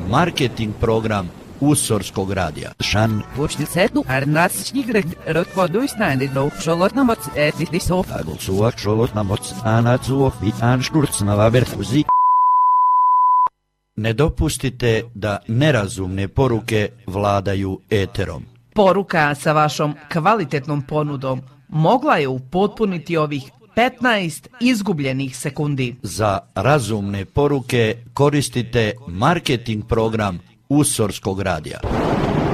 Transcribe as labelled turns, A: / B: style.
A: marketing program Usorskog radija.
B: Šan.
C: Počnicetu arnatsnigret rotvoduisnäänidou šolotnamots etnisov.
B: Agulsua šolotnamots anatsuo vitan šturcnava verfuzi.
A: Ne dopustite da nerazumne poruke vladaju eterom.
D: Poruka sa vašom kvalitetnom ponudom mogla je upotpuniti ovih 15 izgubljenih sekundi.
A: Za razumne poruke koristite marketing program Usorskog radija.